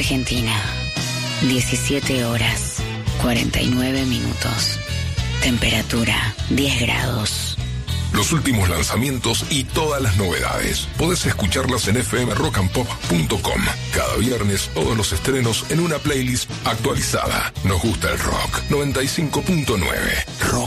Argentina, 17 horas, 49 minutos. Temperatura, 10 grados. Los últimos lanzamientos y todas las novedades. Podés escucharlas en fmrockandpop.com. Cada viernes, todos los estrenos en una playlist actualizada. Nos gusta el rock. 95.9. Rock